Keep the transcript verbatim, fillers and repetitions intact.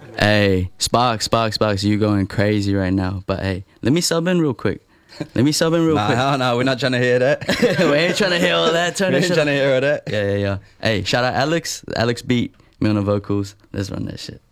Hey, Sparks, Sparks, Sparks, you going crazy right now. But hey, let me sub in real quick. Let me sub in real nah, quick. No, no, we're not trying to hear that. We ain't trying to hear all that. Turn we that ain't shit trying to up. hear all that. Yeah, yeah, yeah. Hey, shout out Alex. Alex beat me on the vocals. Let's run that shit.